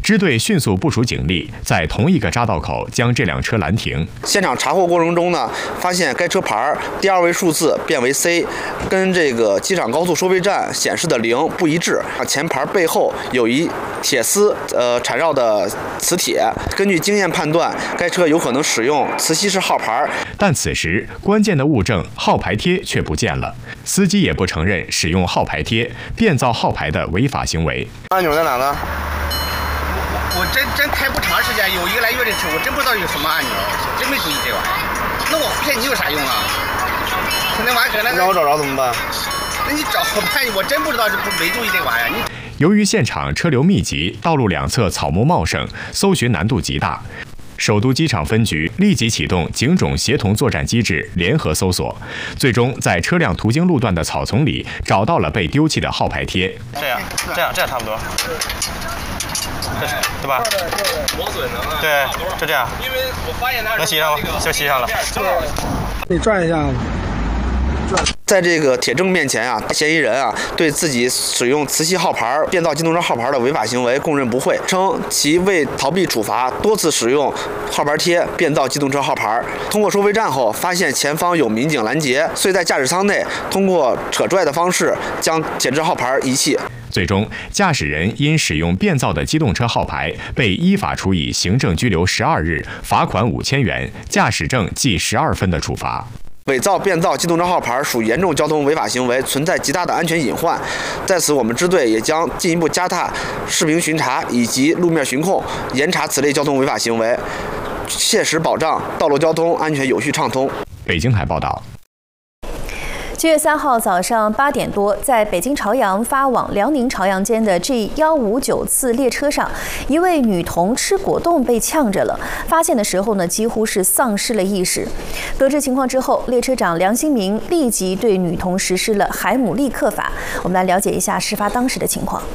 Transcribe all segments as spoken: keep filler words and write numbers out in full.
支队迅速部署警力，在同一个匝道口将这辆车拦停。 现场查获过程中呢，发现该车牌第二位数字变为 C， 跟这个机场高速收费站显示的零不一致。前牌背后有一铁丝呃缠绕的磁铁，根据经验判断，该车有可能使用磁吸式号牌。 但此时关键的物证号牌贴却不见了，司机也不承认使用号牌贴变造号牌的违法行为。 按钮在哪呢？ 我真真开不长时间，有一个来月的车，我真不知道有什么按钮，真没注意这玩意儿。那我骗你有啥用啊？那玩意儿可能让我找着怎么办？ 那你找我办，我真不知道，这不没注意这玩意儿。你由于现场车流密集，道路两侧草木茂盛，搜寻难度极大。首都机场分局立即启动警种协同作战机制，联合搜索，最终在车辆途经路段的草丛里找到了被丢弃的号牌贴。 这样，这样，这样差不多，这是对吧？对，就这样。因为我发现它能吸上吗？就吸上了。 你转一下。 在这个铁证面前啊，嫌疑人啊对自己使用磁吸号牌变造机动车号牌的违法行为供认不讳，称其为逃避处罚，多次使用号牌贴变造机动车号牌。通过收费站后，发现前方有民警拦截，遂在驾驶舱内通过扯拽的方式将铁质号牌遗弃。 最终，驾驶人因使用变造的机动车号牌，被依法处以行政拘留十二日、罚款五千元、驾驶证记十二分的处罚。 伪造、变造机动车号牌属严重交通违法行为，存在极大的安全隐患。在此，我们支队也将进一步加大视频巡查以及路面巡控，严查此类交通违法行为，切实保障道路交通安全有序畅通。 北京台报道。 七月三号早上八点多，在北京朝阳发往辽宁朝阳间的 G 一五九次列车上，一位女童吃果冻被呛着了。发现的时候呢，几乎是丧失了意识。得知情况之后，列车长梁新明立即对女童实施了海姆立克法。我们来了解一下事发当时的情况。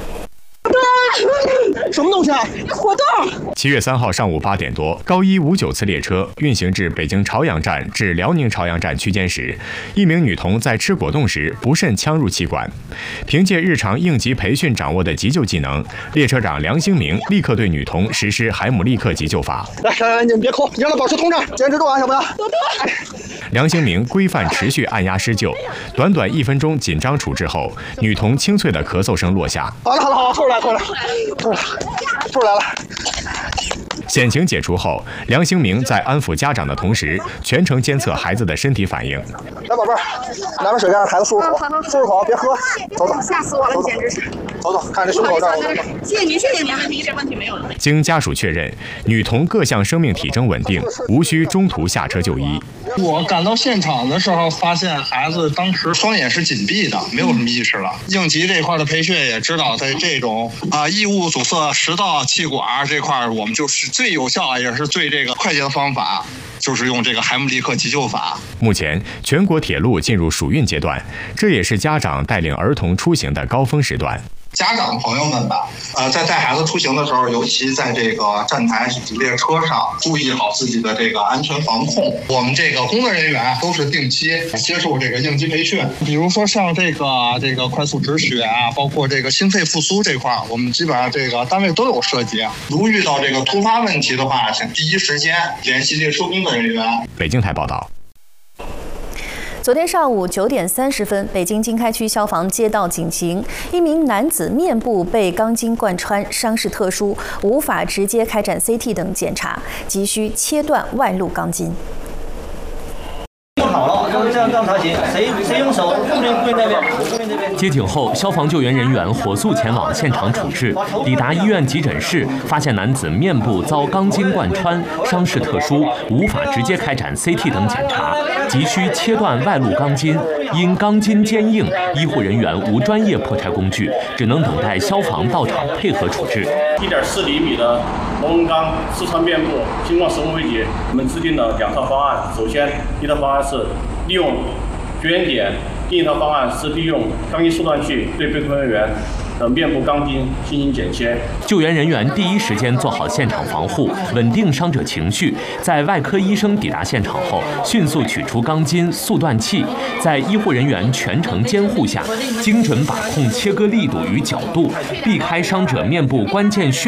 什么东西啊？果冻！ 七月三号上午八点多，高一五九次列车运行至北京朝阳站至辽宁朝阳站区间时，一名女童在吃果冻时不慎呛入气管。凭借日常应急培训掌握的急救技能，列车长梁兴明立刻对女童实施海姆立克急救法。 来来来，你们别哭，你让她保持通畅，坚持住啊，小朋友。多多。 梁兴明规范持续按压施救，短短一分钟紧张处置后，女童清脆的咳嗽声落下。 好了好了好了，出来出来出来出来了。 险情解除后，梁兴明在安抚家长的同时，全程监测孩子的身体反应。 来，宝贝儿，拿点水让孩子漱漱口，漱漱口，别喝。走走， 吓死我了，简直是。 走走，看这胸口这儿。 谢谢您，谢谢您，问题这问题没有了。 经家属确认，女童各项生命体征稳定，无需中途下车就医。 我赶到现场的时候，发现孩子当时双眼是紧闭的，没有什么意识了。应急这块的培训也知道，在这种啊异物阻塞食道、气管这块，我们就是最有效也是最这个快捷的方法，就是用这个海姆立克急救法。 目前，全国铁路进入暑运阶段，这也是家长带领儿童出行的高峰时段。 家长朋友们吧，呃，在带孩子出行的时候，尤其在这个站台以及列车上，注意好自己的这个安全防控。我们这个工作人员都是定期接受这个应急培训，比如说像这个这个快速止血啊，包括这个心肺复苏这块，我们基本上这个单位都有涉及。如遇到这个突发问题的话，请第一时间联系列车工作人员。 北京台报道。 昨天上午九点三十分，北京经开区消防接到警情，一名男子面部被钢筋贯穿，伤势特殊，无法直接开展 C T 等检查，急需切断外露钢筋。 用好了，就是这样这样才行。谁谁用手，后面后面那边，后面这边。 接警后，消防救援人员火速前往现场处置。抵达医院急诊室，发现男子面部遭钢筋贯穿，伤势特殊，无法直接开展 C T 等检查，急需切断外露钢筋。因钢筋坚硬，医护人员无专业破拆工具，只能等待消防到场配合处置。 一点四厘米的螺纹钢刺穿面部，情况十分危急。我们制定了两套方案。首先，一套方案是利用绝缘点；另一套方案是利用钢筋束断器对被困人员的面部钢筋进行剪切。 救援人员第一时间做好现场防护，稳定伤者情绪。在外科医生抵达现场后，迅速取出钢筋束断器，在医护人员全程监护下，精准把控切割力度与角度，避开伤者面部关键血